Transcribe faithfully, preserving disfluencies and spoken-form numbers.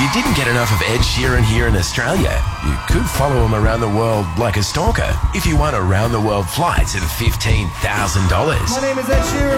you didn't get enough of Ed Sheeran here in Australia, you could follow him around the world like a stalker if you won around-the-world flights of fifteen thousand dollars. My name is Ed Sheeran.